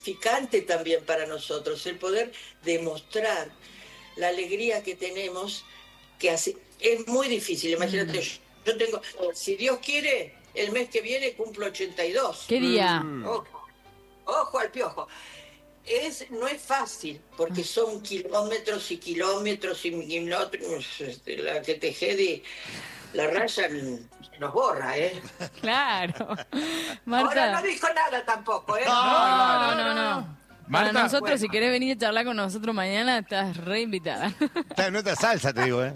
gratificante también para nosotros, el poder demostrar la alegría que tenemos, que hace, es muy difícil. Imagínate, yo tengo, si Dios quiere, el mes que viene cumplo 82. ¿Qué día? Ojo, ojo al piojo. No es fácil, porque son kilómetros y kilómetros y kilómetros. La que Tejedi, la raya nos borra, ¿eh? Claro. Marta. Ahora no dijo nada tampoco, ¿eh? No. Para Marta, nosotros, bueno. si querés venir a charlar con nosotros mañana, estás re invitada. está en otra salsa, te digo, ¿eh?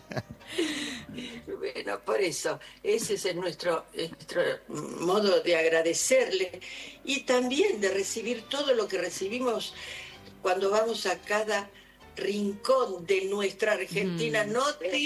Bueno, por eso, ese es nuestro modo de agradecerle y también de recibir todo lo que recibimos cuando vamos a cada rincón de nuestra Argentina. No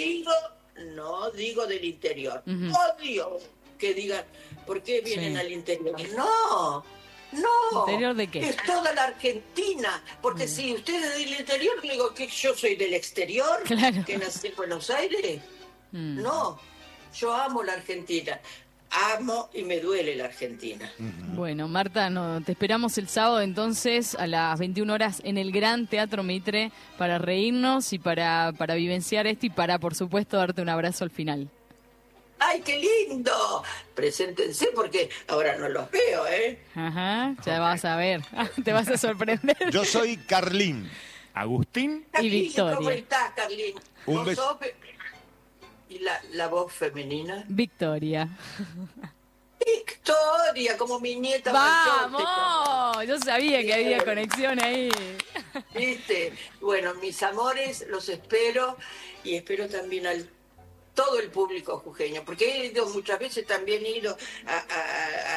digo del interior. Odio que digan, ¿por qué vienen al interior? No. ¿Interior de qué? Es toda la Argentina. Porque si usted es del interior, le digo que yo soy del exterior, Claro. que nací en Buenos Aires. No, yo amo la Argentina. Amo y me duele la Argentina. Bueno, Marta, te esperamos el sábado entonces a las 21 horas en el Gran Teatro Mitre para reírnos y para vivenciar esto y para, por supuesto, darte un abrazo al final. ¡Ay, qué lindo! Preséntense porque ahora no los veo, ¿eh? Ajá, ya vas a ver. Te vas a sorprender. Yo soy Carlín. Agustín. Y Victoria. ¿Cómo estás, Carlín? Un ¿Vos beso. sos? ¿Y la voz femenina? Victoria. Victoria, como mi nieta. ¡Vamos! Yo sabía que había conexión ahí. ¿Viste? Bueno, mis amores, los espero y espero también todo el público jujeño, porque he ido muchas veces, también he ido a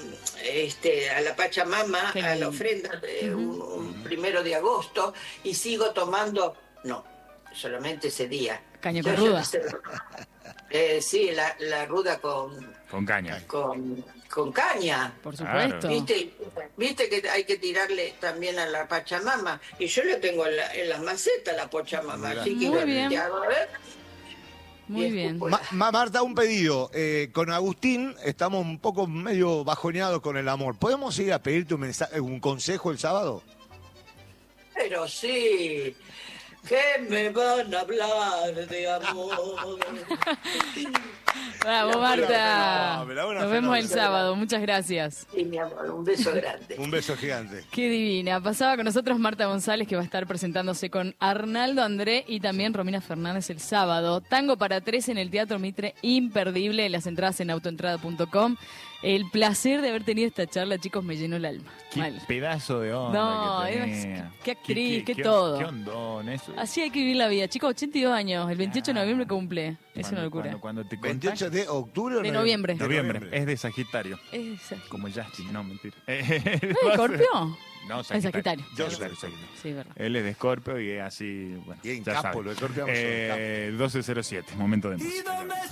la Pachamama, Qué a la lindo. ofrenda de un 1 de agosto, y sigo tomando, no, solamente ese día. Caña Yo con ruda. Sí, la ruda con Caña. con caña. Por Claro. supuesto. ¿Viste que hay que tirarle también a la Pachamama? Y yo le tengo en las macetas la Pachamama. Así que Muy bueno, bien. ¿qué hago? A ver. Muy bien. Marta, un pedido. Con Agustín estamos un poco medio bajoneados con el amor. ¿Podemos ir a pedirte un consejo el sábado? Pero sí, ¿qué me van a hablar de amor? Vamos, Marta. Me la van a Nos vemos el fenomenal. sábado. Muchas gracias. Sí, mi amor, un beso grande. Un beso gigante. Qué divina. Pasaba con nosotros Marta González, que va a estar presentándose con Arnaldo André y también Romina Fernández el sábado. Tango para 3 en el Teatro Mitre, imperdible. Las entradas en autoentrada.com. El placer de haber tenido esta charla, chicos, me llenó el alma. Qué Mal. pedazo de onda No, que es- tenía. qué actriz, qué todo. Qué ondón, eso. Así hay que vivir la vida. Chicos, 82 años. El 28 de noviembre cumple. Es una locura. Cuando te 28 de octubre o De noviembre. Noviembre. Es de Sagitario. Es Como Justin, no, mentira. Escorpio. No, Es Sagitario. Yo Sí, Sagitario. Sagitario. Sí, verdad. Él es de Escorpio y es así, bueno, Y en ya capo, sabe. lo de Escorpio vamos a ver, capo. 12:07, momento de música.